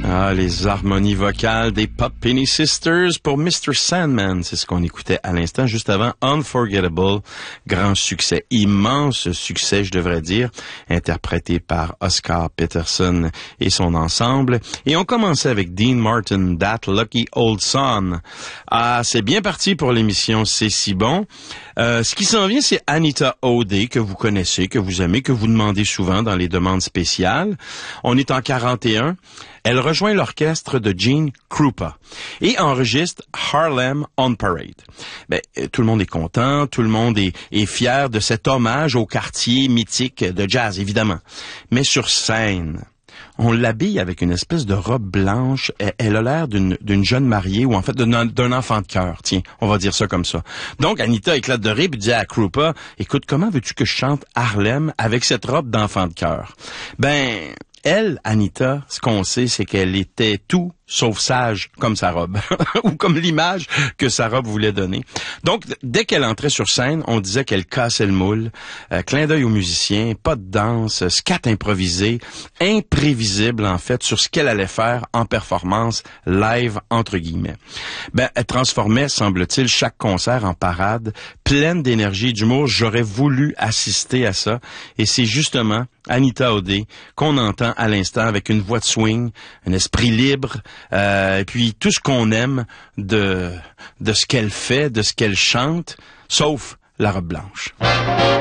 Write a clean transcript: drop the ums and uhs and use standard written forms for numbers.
Ah, les harmonies vocales des Pop Penny Sisters pour Mr. Sandman. C'est ce qu'on écoutait à l'instant, juste avant Unforgettable. Grand succès, immense succès, je devrais dire, interprété par Oscar Peterson et son ensemble. Et on commençait avec Dean Martin, That Lucky Old Son. Ah, c'est bien parti pour l'émission C'est si bon. Ce qui s'en vient, c'est Anita O'Day, que vous connaissez, que vous aimez, que vous demandez souvent dans les demandes spéciales. On est en 41. Elle rejoint l'orchestre de Gene Krupa et enregistre Harlem on Parade. Tout le monde est content, tout le monde est fier de cet hommage au quartier mythique de jazz, évidemment. Mais sur scène, on l'habille avec une espèce de robe blanche. Elle a l'air d'une jeune mariée, ou en fait d'un enfant de cœur. Tiens, on va dire ça comme ça. Donc, Anita éclate de rire et dit à Krupa, « Écoute, comment veux-tu que je chante Harlem avec cette robe d'enfant de cœur? » Elle, Anita, ce qu'on sait, c'est qu'elle était tout sauf sage comme sa robe, ou comme l'image que sa robe voulait donner. Donc, dès qu'elle entrait sur scène, on disait qu'elle cassait le moule. Clin d'œil aux musiciens, pas de danse, scat improvisé, imprévisible en fait sur ce qu'elle allait faire en performance live, entre guillemets. Elle transformait, semble-t-il, chaque concert en parade, pleine d'énergie et d'humour. J'aurais voulu assister à ça. Et c'est justement Anita O'Day qu'on entend à l'instant avec une voix de swing, un esprit libre, et puis tout ce qu'on aime de ce qu'elle fait, de ce qu'elle chante, sauf la robe blanche.